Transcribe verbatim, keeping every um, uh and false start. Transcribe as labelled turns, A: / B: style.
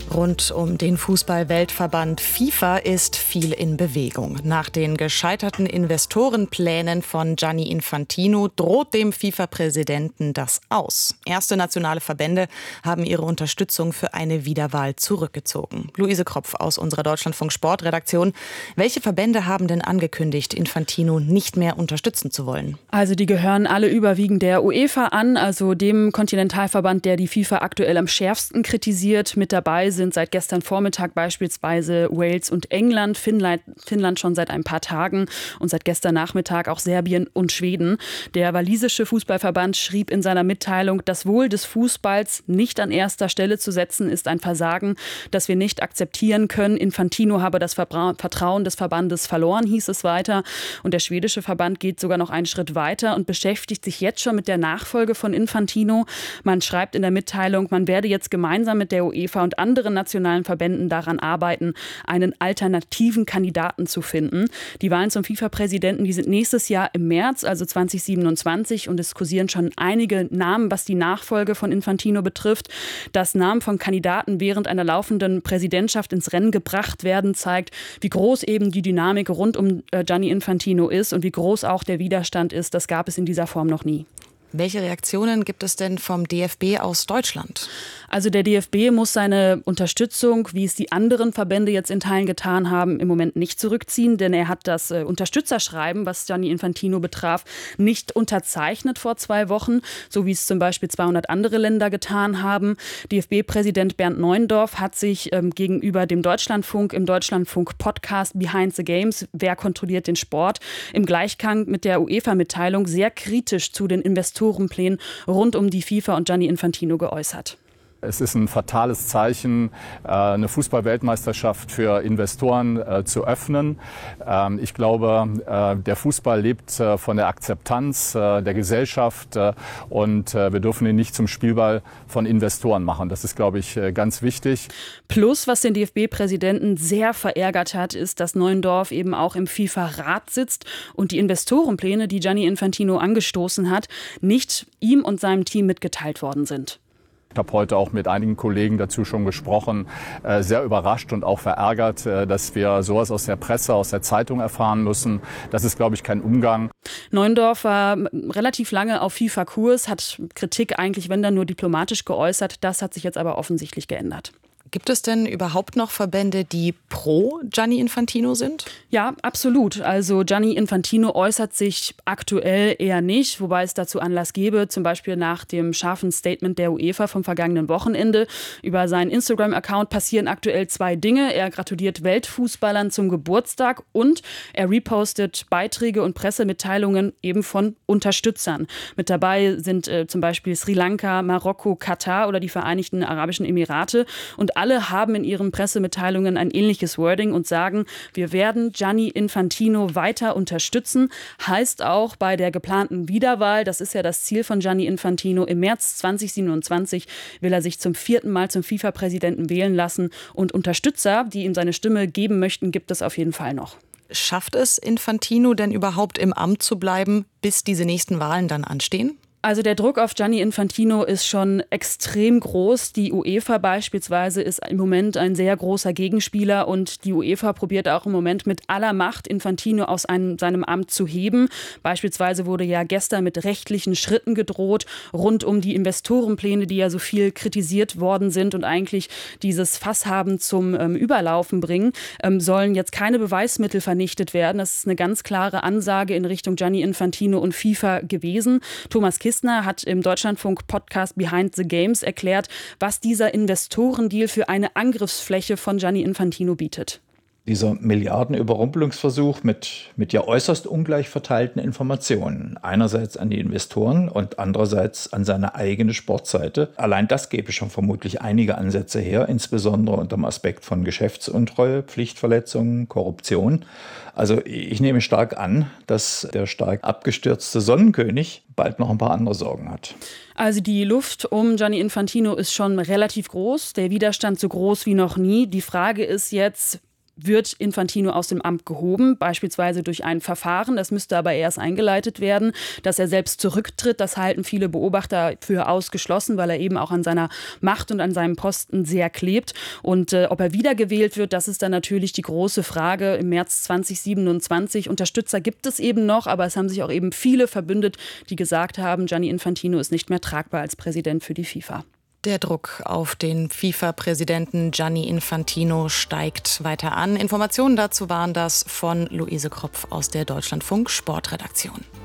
A: Rund um den Fußball-Weltverband FIFA ist viel in Bewegung. Nach den gescheiterten Investorenplänen von Gianni Infantino droht dem FIFA-Präsidenten das aus. Erste nationale Verbände haben ihre Unterstützung für eine Wiederwahl zurückgezogen. Luise Kropf aus unserer Deutschlandfunk-Sportredaktion. Welche Verbände haben denn angekündigt, Infantino nicht mehr unterstützen zu wollen?
B: Also die gehören alle überwiegend der UEFA an, also dem Kontinentalverband, der die FIFA aktuell am schärfsten kritisiert. Mit dabei sind seit gestern Vormittag beispielsweise Wales und England, Finnland, Finnland schon seit ein paar Tagen und seit gestern Nachmittag auch Serbien und Schweden. Der walisische Fußballverband schrieb in seiner Mitteilung, das Wohl des Fußballs nicht an erster Stelle zu setzen, ist ein Versagen, das wir nicht akzeptieren können. Infantino habe das Vertrauen des Verbandes verloren, hieß es weiter. Und der schwedische Verband geht sogar noch einen Schritt weiter und beschäftigt sich jetzt schon mit der Nachfolge von Infantino. Man schreibt in der Mitteilung, man werde jetzt gemeinsam mit der UEFA und anderen nationalen Verbänden daran arbeiten, einen alternativen Kandidaten zu finden. Die Wahlen zum FIFA-Präsidenten, die sind nächstes Jahr im März, also zwanzig siebenundzwanzig, und es kursieren schon einige Namen, was die Nachfolge von Infantino betrifft. Dass Namen von Kandidaten während einer laufenden Präsidentschaft ins Rennen gebracht werden, zeigt, wie groß eben die Dynamik rund um Gianni Infantino ist und wie groß auch der Widerstand ist. Das gab es in dieser Form noch nie.
A: Welche Reaktionen gibt es denn vom D F B aus Deutschland?
B: Also der D F B muss seine Unterstützung, wie es die anderen Verbände jetzt in Teilen getan haben, im Moment nicht zurückziehen, denn er hat das äh, Unterstützerschreiben, was Gianni Infantino betraf, nicht unterzeichnet vor zwei Wochen, so wie es zum Beispiel zweihundert andere Länder getan haben. D F B-Präsident Bernd Neuendorf hat sich ähm, gegenüber dem Deutschlandfunk im Deutschlandfunk-Podcast Behind the Games, wer kontrolliert den Sport, im Gleichklang mit der UEFA-Mitteilung sehr kritisch zu den Investoren Plänen rund um die FIFA und Gianni Infantino geäußert.
C: Es ist ein fatales Zeichen, eine Fußball-Weltmeisterschaft für Investoren zu öffnen. Ich glaube, der Fußball lebt von der Akzeptanz der Gesellschaft und wir dürfen ihn nicht zum Spielball von Investoren machen. Das ist, glaube ich, ganz wichtig.
B: Plus, was den D F B-Präsidenten sehr verärgert hat, ist, dass Neuendorf eben auch im FIFA-Rat sitzt und die Investorenpläne, die Gianni Infantino angestoßen hat, nicht ihm und seinem Team mitgeteilt worden sind.
C: Ich habe heute auch mit einigen Kollegen dazu schon gesprochen, sehr überrascht und auch verärgert, dass wir sowas aus der Presse, aus der Zeitung erfahren müssen. Das ist, glaube ich, kein Umgang.
B: Neuendorf war relativ lange auf FIFA-Kurs, hat Kritik eigentlich, wenn dann nur diplomatisch geäußert. Das hat sich jetzt aber offensichtlich geändert.
A: Gibt es denn überhaupt noch Verbände, die pro Gianni Infantino sind?
B: Ja, absolut. Also Gianni Infantino äußert sich aktuell eher nicht, wobei es dazu Anlass gäbe, zum Beispiel nach dem scharfen Statement der UEFA vom vergangenen Wochenende. Über seinen Instagram-Account passieren aktuell zwei Dinge. Er gratuliert Weltfußballern zum Geburtstag und er repostet Beiträge und Pressemitteilungen eben von Unterstützern. Mit dabei sind äh, zum Beispiel Sri Lanka, Marokko, Katar oder die Vereinigten Arabischen Emirate. Und alle haben in ihren Pressemitteilungen ein ähnliches Wording und sagen, wir werden Gianni Infantino weiter unterstützen. Heißt auch bei der geplanten Wiederwahl, das ist ja das Ziel von Gianni Infantino, im März zwanzig siebenundzwanzig will er sich zum vierten Mal zum FIFA-Präsidenten wählen lassen. Und Unterstützer, die ihm seine Stimme geben möchten, gibt es auf jeden Fall noch.
A: Schafft es Infantino denn überhaupt im Amt zu bleiben, bis diese nächsten Wahlen dann anstehen?
B: Also der Druck auf Gianni Infantino ist schon extrem groß. Die UEFA beispielsweise ist im Moment ein sehr großer Gegenspieler und die UEFA probiert auch im Moment mit aller Macht, Infantino aus einem, seinem Amt zu heben. Beispielsweise wurde ja gestern mit rechtlichen Schritten gedroht, rund um die Investorenpläne, die ja so viel kritisiert worden sind und eigentlich dieses Fass haben zum ähm, Überlaufen bringen, ähm, sollen jetzt keine Beweismittel vernichtet werden. Das ist eine ganz klare Ansage in Richtung Gianni Infantino und FIFA gewesen. Thomas Kistner hat im Deutschlandfunk-Podcast Behind the Games erklärt, was dieser Investorendeal für eine Angriffsfläche von Gianni Infantino bietet.
D: Dieser Milliardenüberrumpelungsversuch mit, mit ja äußerst ungleich verteilten Informationen. Einerseits an die Investoren und andererseits an seine eigene Sportseite. Allein das gäbe schon vermutlich einige Ansätze her, insbesondere unter dem Aspekt von Geschäftsuntreue, Pflichtverletzungen, Korruption. Also ich nehme stark an, dass der stark abgestürzte Sonnenkönig bald noch ein paar andere Sorgen hat.
B: Also die Luft um Gianni Infantino ist schon relativ groß, der Widerstand so groß wie noch nie. Die Frage ist jetzt, wird Infantino aus dem Amt gehoben, beispielsweise durch ein Verfahren. Das müsste aber erst eingeleitet werden. Dass er selbst zurücktritt, das halten viele Beobachter für ausgeschlossen, weil er eben auch an seiner Macht und an seinem Posten sehr klebt. Und äh, ob er wiedergewählt wird, das ist dann natürlich die große Frage. Im März zweitausendsiebenundzwanzig. Unterstützer gibt es eben noch, aber es haben sich auch eben viele verbündet, die gesagt haben, Gianni Infantino ist nicht mehr tragbar als Präsident für die FIFA.
A: Der Druck auf den FIFA-Präsidenten Gianni Infantino steigt weiter an. Informationen dazu waren das von Luise Kropf aus der Deutschlandfunk Sportredaktion.